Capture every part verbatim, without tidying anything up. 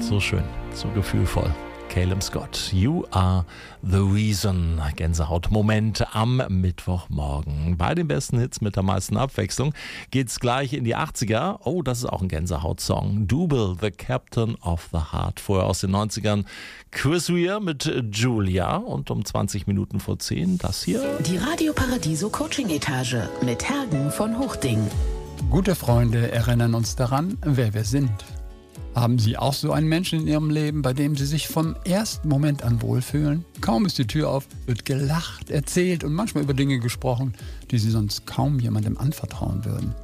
So schön, so gefühlvoll. Caleb Scott, You Are the Reason. Gänsehautmoment am Mittwochmorgen. Bei den besten Hits mit der meisten Abwechslung geht's gleich in die achtziger. Oh, das ist auch ein Gänsehaut-Song. Double, The Captain of the Heart. Vorher aus den neunzigern Chris Rea mit Julia. Und um zwanzig Minuten vor zehn das hier. Die Radio Paradiso Coaching-Etage mit Hergen von Huchting. Gute Freunde erinnern uns daran, wer wir sind. Haben Sie auch so einen Menschen in Ihrem Leben, bei dem Sie sich vom ersten Moment an wohlfühlen? Kaum ist die Tür auf, wird gelacht, erzählt und manchmal über Dinge gesprochen, die Sie sonst kaum jemandem anvertrauen würden.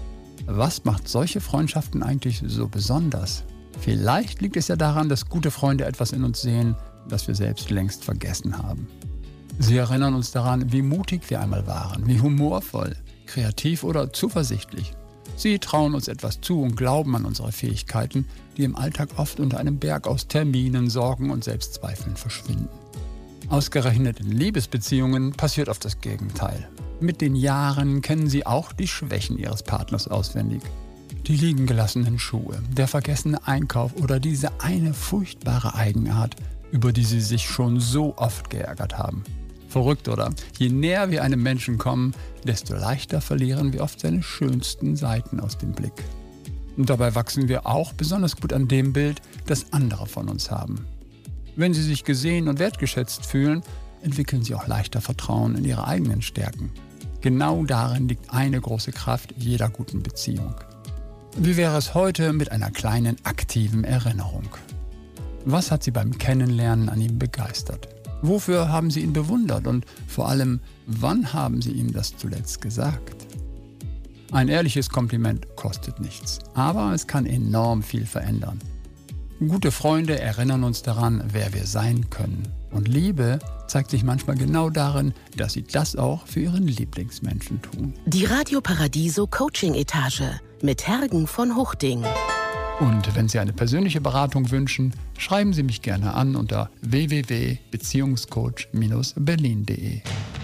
Was macht solche Freundschaften eigentlich so besonders? Vielleicht liegt es ja daran, dass gute Freunde etwas in uns sehen, das wir selbst längst vergessen haben. Sie erinnern uns daran, wie mutig wir einmal waren, wie humorvoll, kreativ oder zuversichtlich. Sie trauen uns etwas zu und glauben an unsere Fähigkeiten, die im Alltag oft unter einem Berg aus Terminen, Sorgen und Selbstzweifeln verschwinden. Ausgerechnet in Liebesbeziehungen passiert oft das Gegenteil. Mit den Jahren kennen Sie auch die Schwächen Ihres Partners auswendig. Die liegen gelassenen Schuhe, der vergessene Einkauf oder diese eine furchtbare Eigenart, über die Sie sich schon so oft geärgert haben. Verrückt, oder? Je näher wir einem Menschen kommen, desto leichter verlieren wir oft seine schönsten Seiten aus dem Blick. Und dabei wachsen wir auch besonders gut an dem Bild, das andere von uns haben. Wenn Sie sich gesehen und wertgeschätzt fühlen, entwickeln Sie auch leichter Vertrauen in Ihre eigenen Stärken. Genau darin liegt eine große Kraft jeder guten Beziehung. Wie wäre es heute mit einer kleinen aktiven Erinnerung? Was hat Sie beim Kennenlernen an ihm begeistert? Wofür haben Sie ihn bewundert und vor allem, wann haben Sie ihm das zuletzt gesagt? Ein ehrliches Kompliment kostet nichts, aber es kann enorm viel verändern. Gute Freunde erinnern uns daran, wer wir sein können. Und Liebe zeigt sich manchmal genau darin, dass sie das auch für ihren Lieblingsmenschen tun. Die Radio Paradiso Coaching-Etage mit Hergen von Huchting. Und wenn Sie eine persönliche Beratung wünschen, schreiben Sie mich gerne an unter w w w punkt beziehungscoach Bindestrich berlin punkt de.